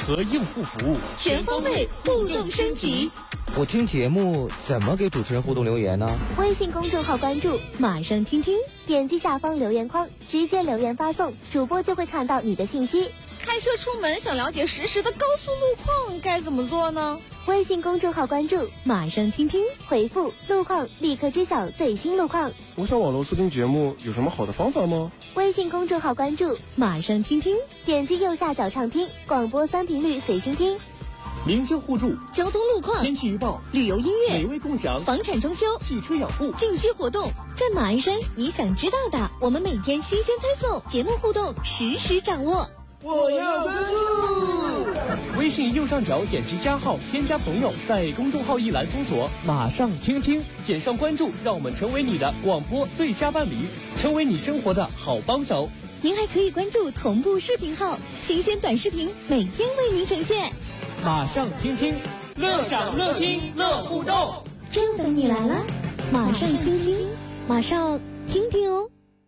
和应付服务， 全方位互动升级。 我听节目怎么给主持人互动留言呢？ 微信公众号关注， 马上听听， 点击下方留言框，直接留言发送，主播就会看到你的信息。 开车出门想了解实时的高速路况该怎么做呢？ 微信公众号关注， 马上听听， 回复路况立刻知晓最新路况。 我上网络收听节目有什么好的方法吗？ 微信公众号关注， 马上听听， 点击右下角畅听，广播3频率随心听。 民生互助， 交通路况， 天气预报， 旅游音乐， 美味共享， 房产装修， 汽车养护， 近期活动，在马鞍山你想知道的，我们每天新鲜推送，节目互动实时掌握。 我要关注。 微信右上角点击加号，添加朋友，在公众号一栏搜索马上听听，点上关注，让我们成为你的广播最佳伴侣，成为你生活的好帮手。 您还可以关注同步视频号，新鲜短视频每天为您呈现。 马上听听，乐享乐听乐互动， 就等你来了。马上听听，马上听听哦。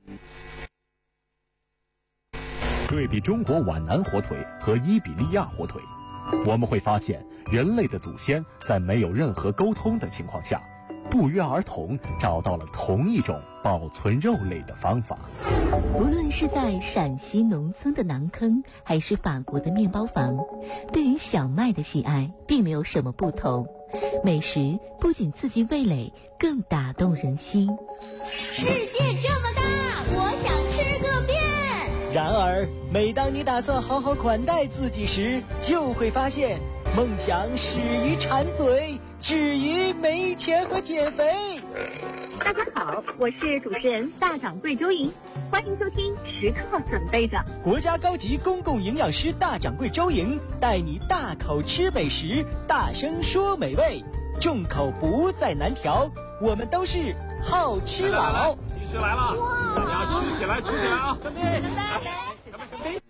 对比中国皖南火腿和伊比利亚火腿，我们会发现人类的祖先在没有任何沟通的情况下，不约而同找到了同一种保存肉类的方法。 无论是在陕西农村的馕坑，还是法国的面包房，对于小麦的喜爱并没有什么不同。美食不仅刺激味蕾，更打动人心。 世界这么大，我想吃个遍。 然而，每当你打算好好款待自己时，就会发现，梦想始于馋嘴，止于没钱和减肥。 大家好，我是主持人大掌柜周莹，欢迎收听时刻准备着。 国家高级公共营养师大掌柜周莹带你大口吃美食，大声说美味，众口不再难调。我们都是好吃佬。 计时来了，大家吃起来，吃起来啊！干杯！干杯！干杯！